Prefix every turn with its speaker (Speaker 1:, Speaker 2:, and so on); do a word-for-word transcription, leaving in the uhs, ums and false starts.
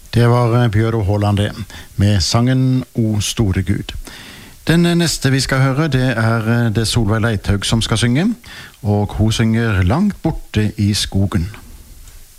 Speaker 1: Det var Bjørn Håland det, med sangen O store Gud. Den neste vi skal høre, det er det Solveig Leithaug som skal synge, og hun synger Langt borte i skogen.